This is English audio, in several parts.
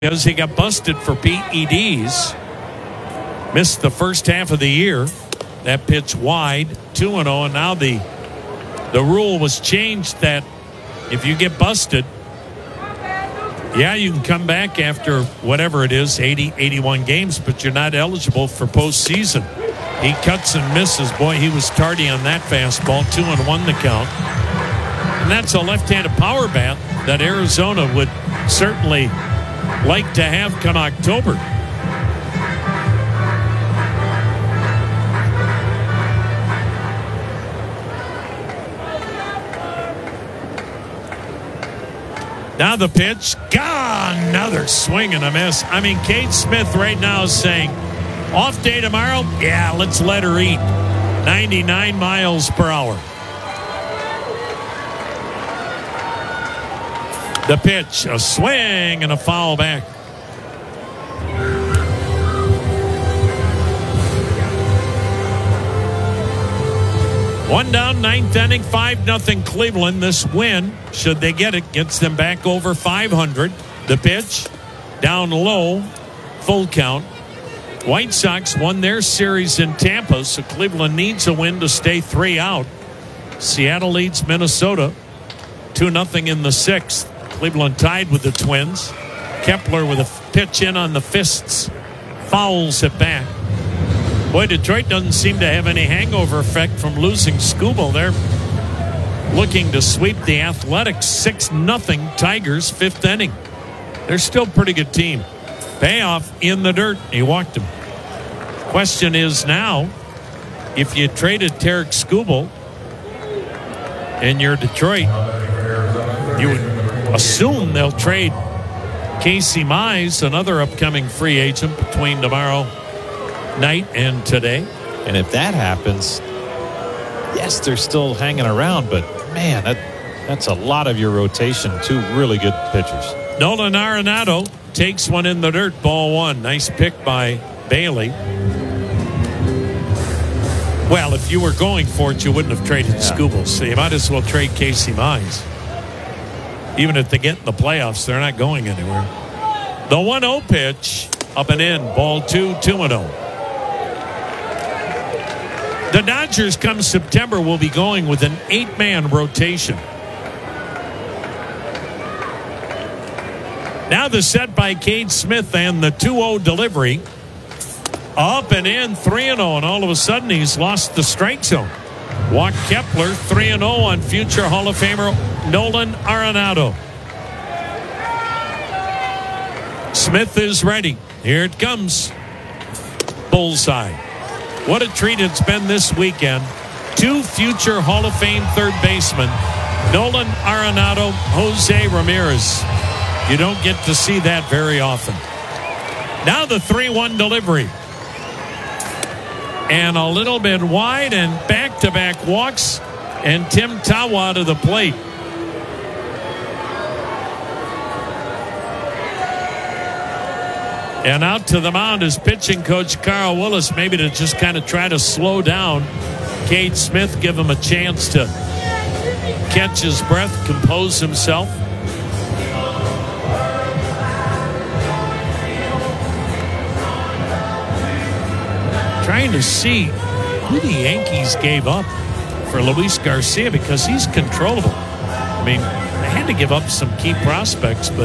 because he got busted for PEDs. Missed the first half of the year. That pitch wide, 2-0, and now the rule was changed that if you get busted, yeah, you can come back after whatever it is, 80, 81 games, but you're not eligible for postseason. He cuts and misses. Boy, he was tardy on that fastball. 2-1 the count. And that's a left-handed power bat that Arizona would certainly like to have come October. Now the pitch. Gone. Another swing and a miss. I mean, Kate Smith right now is saying, off day tomorrow? Yeah, let's let her eat. 99 miles per hour. The pitch, a swing and a foul back. One down, ninth inning, 5-0 Cleveland. This win, should they get it, gets them back over 500. The pitch, down low, full count. White Sox won their series in Tampa, so Cleveland needs a win to stay 3 out. Seattle leads Minnesota 2-0 in the sixth. Cleveland tied with the Twins. Kepler with a pitch in on the fists. Fouls it back. Boy, Detroit doesn't seem to have any hangover effect from losing Skubal. They're looking to sweep the Athletics 6-0 Tigers, fifth inning. They're still a pretty good team. Payoff in the dirt. He walked him. Question is now, if you traded Tarik Skubal and you're Detroit, you would assume they'll trade Casey Mize, another upcoming free agent, between tomorrow night and today. And if that happens, yes, they're still hanging around, but man, that's a lot of your rotation. Two really good pitchers. Nolan Arenado takes one in the dirt, ball one. Nice pick by Bailey. Well, if you were going for it, you wouldn't have traded Skubal, so you might as well trade Casey Mize. Even if they get in the playoffs, they're not going anywhere. The 1-0 pitch, up and in, ball two, 2-0. The Dodgers come September will be going with an 8-man rotation. Now the set by Kate Smith and the 2-0 delivery. Up and in, 3-0, and all of a sudden he's lost the strike zone. Walk Kepler, 3-0 on future Hall of Famer Nolan Arenado. Smith is ready. Here it comes. Bullseye. What a treat it's been this weekend. Two future Hall of Fame third basemen, Nolan Arenado, Jose Ramirez. You don't get to see that very often. Now the 3-1 delivery. And a little bit wide, and back-to-back walks, and Tim Tawa to the plate. And out to the mound is pitching coach Carl Willis, maybe to just kind of try to slow down Cade Smith, give him a chance to catch his breath, compose himself. Trying to see who the Yankees gave up for Luis Garcia, because he's controllable. I mean, they had to give up some key prospects, but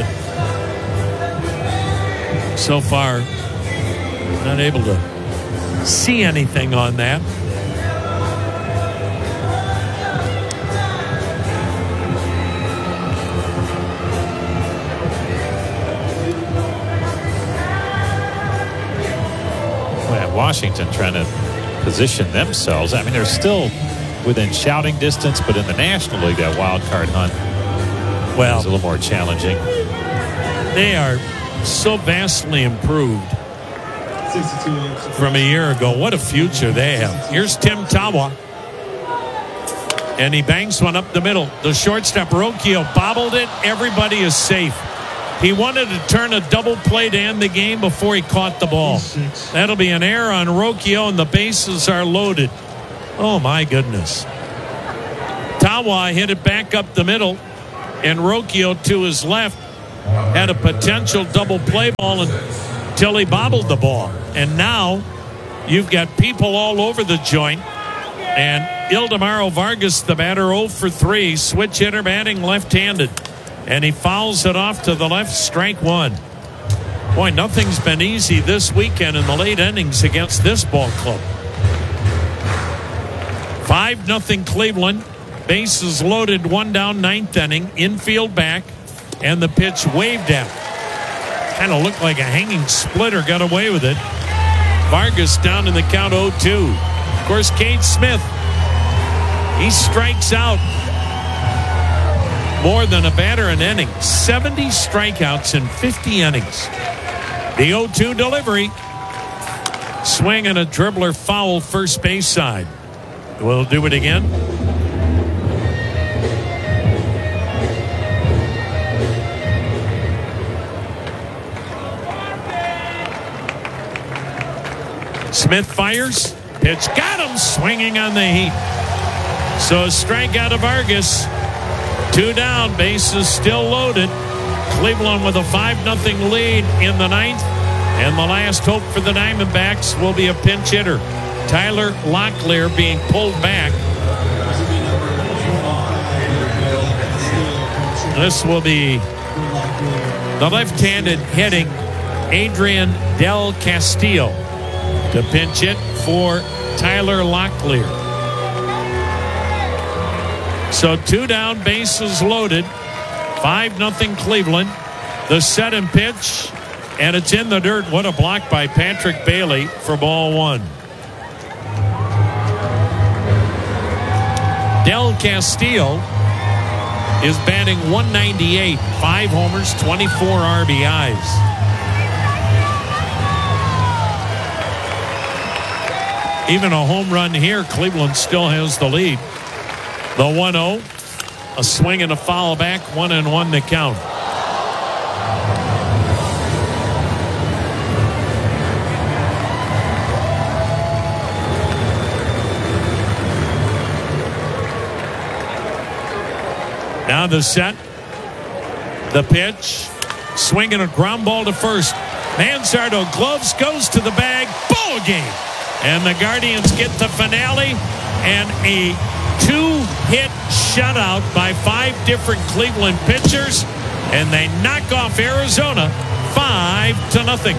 so far not able to see anything on that. Washington trying to position themselves. I mean, they're still within shouting distance, but in the National League, that wild card hunt is a little more challenging. They are so vastly improved from a year ago. What a future they have. Here's Tim Tawa, and he bangs one up the middle. The shortstop Rocchio bobbled it. Everybody is safe. He wanted to turn a double play to end the game before he caught the ball. That'll be an error on Rocchio, and the bases are loaded. Oh, my goodness. Tawa hit it back up the middle, and Rocchio to his left had a potential double play ball until he bobbled the ball. And now you've got people all over the joint. And Ildemaro Vargas, the batter, 0 for 3. Switch hitter batting left-handed. And he fouls it off to the left, strike one. Boy, nothing's been easy this weekend in the late innings against this ball club. 5-0 Cleveland. Bases loaded, 1 down, 9th inning. Infield back, and the pitch waved at. Kind of looked like a hanging splitter, got away with it. Vargas down in the count, 0-2. Of course, Cade Smith, he strikes out more than a batter an inning. 70 strikeouts in 50 innings. The 0-2 delivery. Swing and a dribbler foul first base side. We'll do it again. Smith fires. Pitch got him, swinging on the heat. So a strikeout of Vargas. 2 down, bases still loaded. Cleveland with a 5-0 lead in the 9th. And the last hope for the Diamondbacks will be a pinch hitter. Tyler Locklear being pulled back. This will be the left-handed hitting Adrian Del Castillo to pinch it for Tyler Locklear. So 2 down, bases loaded. 5-0 Cleveland. The set and pitch, and it's in the dirt. What a block by Patrick Bailey for ball one. Del Castillo is batting .198, 5 homers, 24 RBIs. Even a home run here, Cleveland still has the lead. The 1-0, a swing and a foul back, 1-1 the count. Now the set, the pitch, swinging a ground ball to first. Manzardo gloves, goes to the bag, ball game. And the Guardians get the finale and a 2-hit shutout by 5 different Cleveland pitchers, and they knock off Arizona 5-0.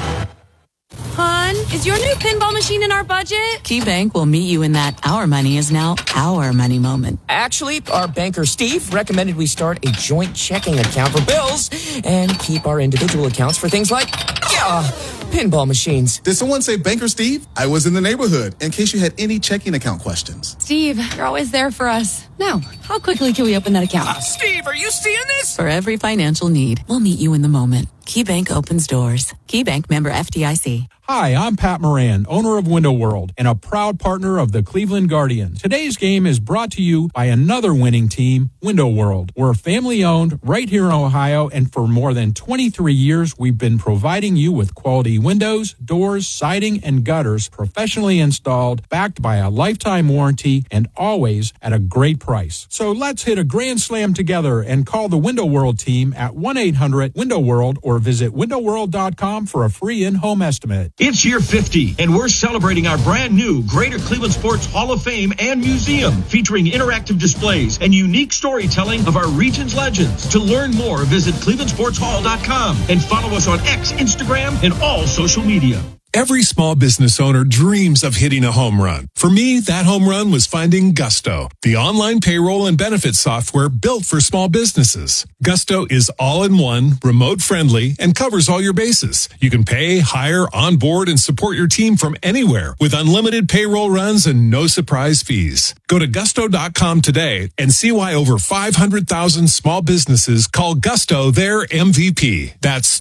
Hon, is your new pinball machine in our budget? KeyBank will meet you in that our money is now our money moment. Actually, our banker Steve recommended we start a joint checking account for bills and keep our individual accounts for things like pinball machines. Did someone say Banker Steve? I was in the neighborhood in case you had any checking account questions. Steve, you're always there for us. Now, how quickly can we open that account? Steve, are you seeing this? For every financial need, we'll meet you in the moment. KeyBank opens doors. KeyBank, member FDIC. Hi, I'm Pat Moran, owner of Window World and a proud partner of the Cleveland Guardians. Today's game is brought to you by another winning team, Window World. We're family-owned right here in Ohio, and for more than 23 years, we've been providing you with quality windows, doors, siding, and gutters professionally installed, backed by a lifetime warranty, and always at a great price. So let's hit a grand slam together and call the Window World team at 1-800-WINDOW-WORLD or visit windowworld.com for a free in-home estimate. It's year 50, and we're celebrating our brand new Greater Cleveland Sports Hall of Fame and Museum, featuring interactive displays and unique storytelling of our region's legends. To learn more, visit clevelandsportshall.com and follow us on X, Instagram, and all social media. Every small business owner dreams of hitting a home run. For me, that home run was finding Gusto, the online payroll and benefits software built for small businesses. Gusto is all-in-one, remote-friendly, and covers all your bases. You can pay, hire, onboard, and support your team from anywhere with unlimited payroll runs and no surprise fees. Go to gusto.com today and see why over 500,000 small businesses call Gusto their MVP. That's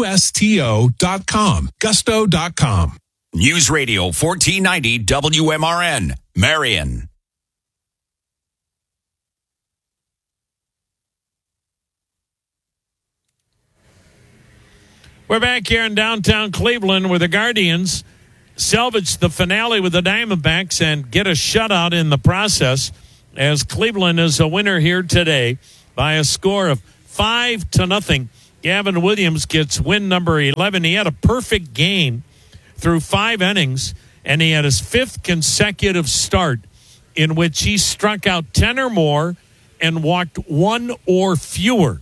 GUSTO.com. Gusto.com. News Radio 1490 WMRN, Marion. We're back here in downtown Cleveland where the Guardians salvage the finale with the Diamondbacks and get a shutout in the process, as Cleveland is a winner here today by a score of 5-0 Gavin Williams gets win number 11. He had a perfect game through 5 innings, and he had his 5th consecutive start in which he struck out 10 or more and walked 1 or fewer.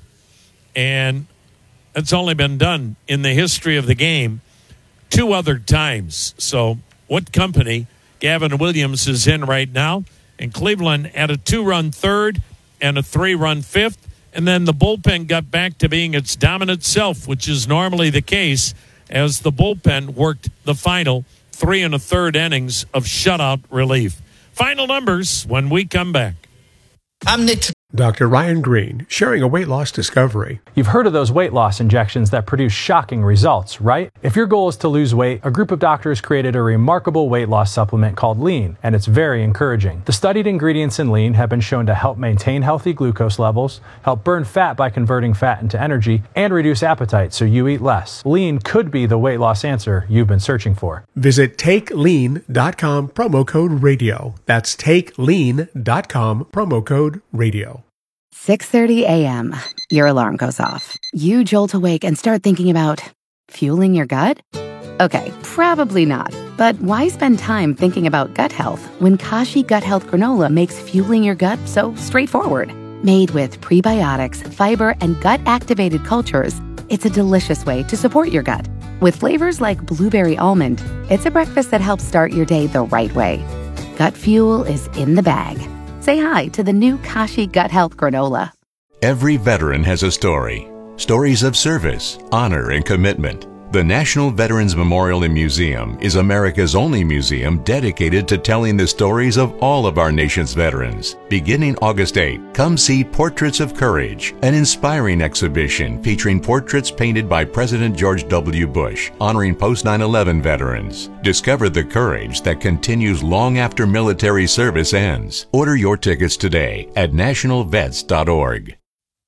And that's only been done in the history of the game 2 other times. So what company Gavin Williams is in right now? And Cleveland had a 2-run third and a 3-run 5th. And then the bullpen got back to being its dominant self, which is normally the case, as the bullpen worked the final 3 1/3 innings of shutout relief. Final numbers when we come back. I'm Nick. Dr. Ryan Green, sharing a weight loss discovery. You've heard of those weight loss injections that produce shocking results, right? If your goal is to lose weight, a group of doctors created a remarkable weight loss supplement called Lean, and it's very encouraging. The studied ingredients in Lean have been shown to help maintain healthy glucose levels, help burn fat by converting fat into energy, and reduce appetite so you eat less. Lean could be the weight loss answer you've been searching for. Visit TakeLean.com, promo code radio. That's TakeLean.com, promo code radio. 6:30 a.m. Your alarm goes off. You jolt awake and start thinking about fueling your gut? Okay, probably not. But why spend time thinking about gut health when Kashi Gut Health Granola makes fueling your gut so straightforward? Made with prebiotics, fiber, and gut-activated cultures, it's a delicious way to support your gut. With flavors like blueberry almond, it's a breakfast that helps start your day the right way. Gut fuel is in the bag. Say hi to the new Kashi Gut Health Granola. Every veteran has a story. Stories of service, honor, and commitment. The National Veterans Memorial and Museum is America's only museum dedicated to telling the stories of all of our nation's veterans. Beginning August 8, come see Portraits of Courage, an inspiring exhibition featuring portraits painted by President George W. Bush, honoring post-9/11 veterans. Discover the courage that continues long after military service ends. Order your tickets today at nationalvets.org.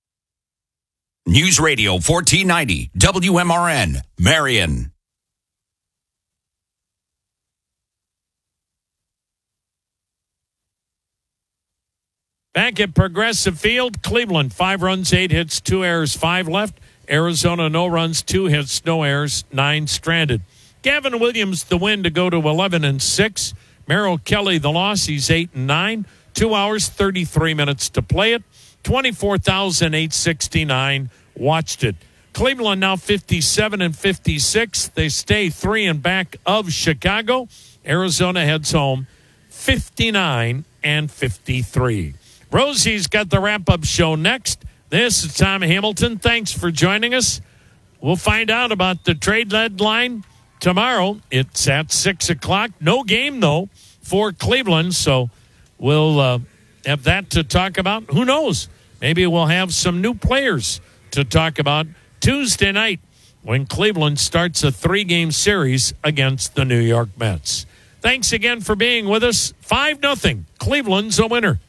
News Radio 1490 WMRN, Marion. Back at Progressive Field, Cleveland, 5 runs, 8 hits, 2 errors, 5 left. Arizona, no runs, 2 hits, no errors, 9 stranded. Gavin Williams, the win to go to 11-6. Merrill Kelly, the loss, he's 8-9. 2 hours, 33 minutes to play it. 24,869 watched it. Cleveland now 57-56. They stay 3 and back of Chicago. Arizona heads home 59-53. Rosie's got the wrap-up show next. This is Tom Hamilton. Thanks for joining us. We'll find out about the trade deadline tomorrow. It's at 6 o'clock. No game, though, for Cleveland, so we'll have that to talk about. Who knows? Maybe we'll have some new players to talk about Tuesday night when Cleveland starts a 3-game series against the New York Mets. Thanks again for being with us. 5-0. Cleveland's a winner.